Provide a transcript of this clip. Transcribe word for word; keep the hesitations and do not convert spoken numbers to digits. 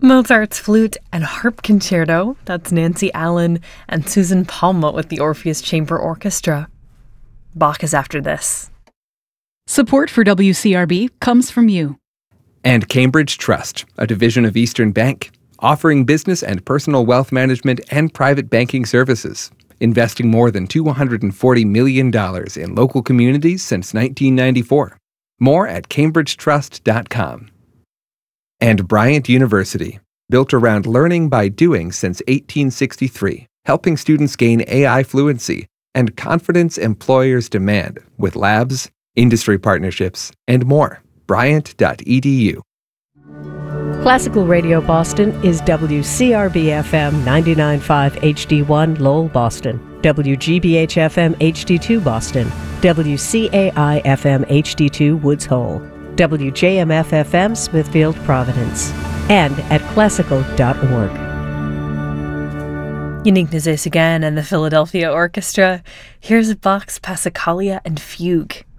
Mozart's Flute and Harp Concerto, that's Nancy Allen and Susan Palma with the Orpheus Chamber Orchestra. Bach is after this. Support for W C R B comes from you. And Cambridge Trust, a division of Eastern Bank, offering business and personal wealth management and private banking services, investing more than two hundred forty million dollars in local communities since nineteen ninety-four. More at cambridge trust dot com. And Bryant University, built around learning by doing since eighteen sixty-three, helping students gain A I fluency and confidence employers demand with labs, industry partnerships, and more. bryant dot e d u. Classical Radio Boston is W C R B F M ninety-nine point five H D one Lowell, Boston, W G B H F M H D two Boston, W C A I F M H D two Woods Hole, W J M F F M Smithfield, Providence, and at classical dot org. Unique Nazis again and the Philadelphia Orchestra. Here's Bach's Passacaglia and Fugue.